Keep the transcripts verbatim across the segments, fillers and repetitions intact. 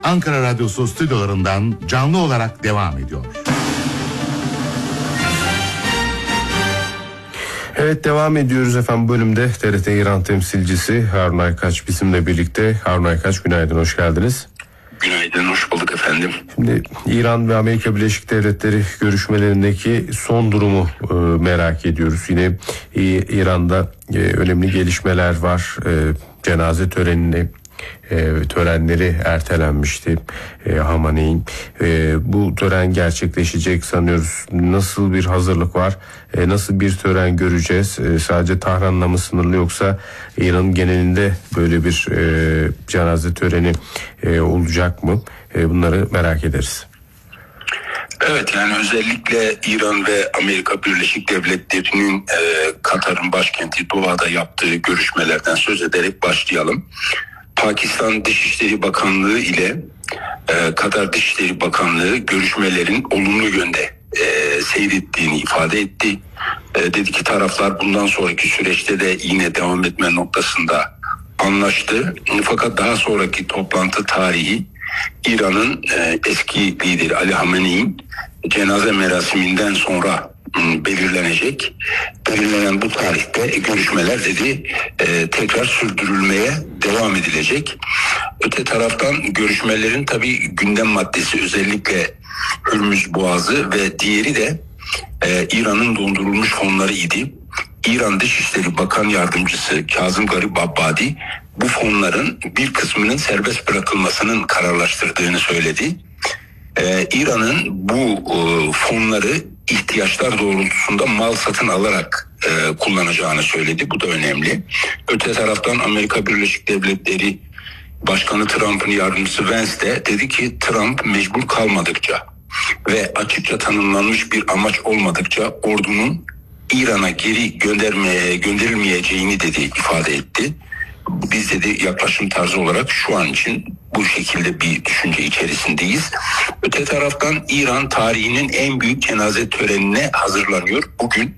Ankara Radyosu stüdyolarından canlı olarak devam ediyor. Evet, devam ediyoruz efendim bölümde. T R T İran temsilcisi Harun Aykaç bizimle birlikte. Harun Aykaç, günaydın, hoş geldiniz. Günaydın, hoş bulduk efendim. Şimdi İran ve Amerika Birleşik Devletleri görüşmelerindeki son durumu e, merak ediyoruz. Yine e, İran'da e, önemli gelişmeler var. E, cenaze törenini E, törenleri ertelenmişti e, Hamaney'in. E, bu tören gerçekleşecek sanıyoruz. Nasıl bir hazırlık var? E, nasıl bir tören göreceğiz? E, sadece Tahran'la mı sınırlı, yoksa İran'ın genelinde böyle bir e, cenaze töreni e, olacak mı? E, bunları merak ederiz. Evet, yani özellikle İran ve Amerika Birleşik Devletleri'nin e, Katar'ın başkenti Doha'da yaptığı görüşmelerden söz ederek başlayalım. Pakistan Dışişleri Bakanlığı ile e, Katar Dışişleri Bakanlığı görüşmelerin olumlu yönde e, seyrettiğini ifade etti. E, dedi ki taraflar bundan sonraki süreçte de yine devam etme noktasında anlaştı. Fakat daha sonraki toplantı tarihi İran'ın e, eski lideri Ali Hamenei'nin cenaze merasiminden sonra m, belirlenecek. Belirlenen bu tarihte görüşmeler dedi e, tekrar sürdürülmeye devam edilecek. Öte taraftan görüşmelerin tabii gündem maddesi özellikle Hürmüz Boğazı ve diğeri de e, İran'ın dondurulmuş fonları idi. İran Dışişleri Bakan Yardımcısı Kazım Garib Abbadi bu fonların bir kısmının serbest bırakılmasının kararlaştırdığını söyledi. Ee, İran'ın bu e, fonları ihtiyaçlar doğrultusunda mal satın alarak e, kullanacağını söyledi. Bu da önemli. Öte taraftan Amerika Birleşik Devletleri Başkanı Trump'ın yardımcısı Vance de dedi ki Trump mecbur kalmadıkça ve açıkça tanımlanmış bir amaç olmadıkça ordunun İran'a geri göndermeye gönderilmeyeceğini dedi, ifade etti. Biz dedi yaklaşım tarzı olarak şu an için bu şekilde bir düşünce içerisindeyiz. Öte taraftan İran tarihinin en büyük cenaze törenine hazırlanıyor. Bugün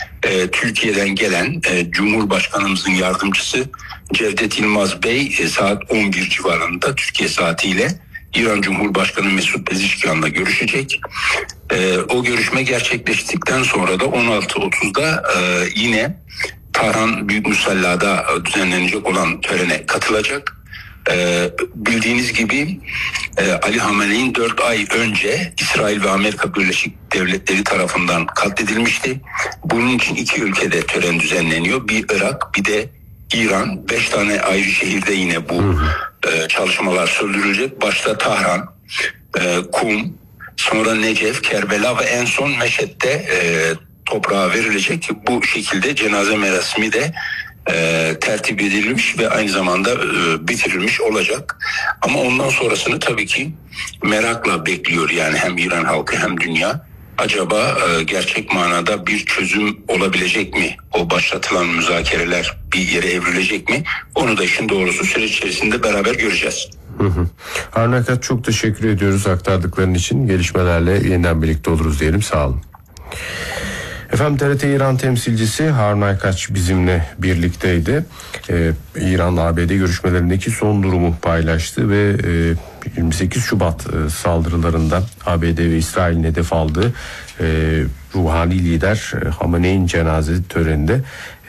e, Türkiye'den gelen e, Cumhurbaşkanımızın yardımcısı Cevdet Yılmaz Bey e, saat on bir civarında Türkiye saatiyle İran Cumhurbaşkanı Mesut Pezeshkian'la görüşecek. Ee, o görüşme gerçekleştikten sonra da on altı otuzda e, yine Tahran Büyük Musalla'da düzenlenecek olan törene katılacak. Ee, bildiğiniz gibi e, Ali Hamenei'nin dört ay önce İsrail ve Amerika Birleşik Devletleri tarafından katledilmişti. Bunun için iki ülkede tören düzenleniyor. Bir Irak, bir de İran. Beş tane ayrı şehirde yine bu e, çalışmalar sürdürülecek. Başta Tahran, e, Kum, sonra Necef, Kerbela ve en son Meşhed'de e, toprağa verilecek. Bu şekilde cenaze merasimi de e, tertip edilmiş ve aynı zamanda e, bitirilmiş olacak. Ama ondan sonrasını tabii ki merakla bekliyor yani hem İran halkı hem dünya. Acaba e, gerçek manada bir çözüm olabilecek mi? O başlatılan müzakereler bir yere evrilecek mi? Onu da işin doğrusu süreç içerisinde beraber göreceğiz. Hı hı. Harun Aykaç, çok teşekkür ediyoruz aktardıkların için. Gelişmelerle yeniden birlikte oluruz diyelim. Sağ olun. Efendim, T R T İran temsilcisi Harun Aykaç bizimle birlikteydi. Ee, İran-A B D görüşmelerindeki son durumu paylaştı ve e, yirmi sekiz Şubat e, saldırılarında A B D ve İsrail'in hedef aldığı e, ruhani lider e, Hamenei'nin cenaze töreninde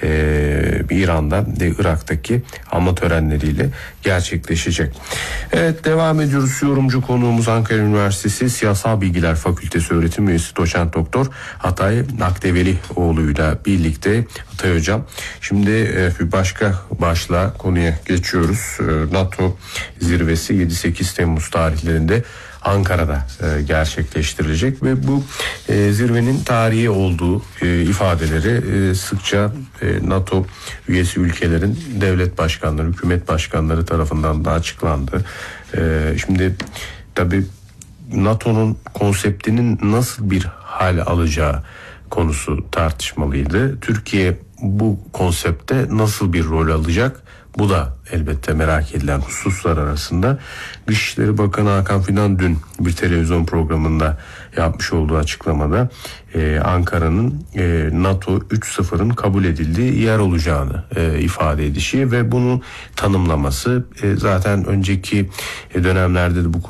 e, İran'da ve Irak'taki anma törenleriyle gerçekleşecek. Evet, devam ediyoruz. Yorumcu konuğumuz Ankara Üniversitesi Siyasal Bilgiler Fakültesi öğretim üyesi Doçent Doktor Atay Nakdevelioğlu'yla birlikte. Atay Hocam, şimdi e, bir başka başlığa, konuya geçiyoruz. E, NATO zirvesi yedi sekiz Temmuz tarihlerinde Ankara'da e, gerçekleştirilecek ve bu e, zirvenin tarihi olduğu e, ifadeleri e, sıkça e, NATO üyesi ülkelerin devlet başkanları, hükümet başkanları tarafından da açıklandı. E, şimdi tabii NATO'nun konseptinin nasıl bir hal alacağı konusu tartışmalıydı. Türkiye bu konsepte nasıl bir rol alacak? Bu da elbette merak edilen hususlar arasında. Dışişleri Bakanı Hakan Fidan dün bir televizyon programında yapmış olduğu açıklamada e, Ankara'nın e, NATO üç nokta sıfırın kabul edildiği yer olacağını e, ifade edişi ve bunu tanımlaması e, zaten önceki dönemlerde de bu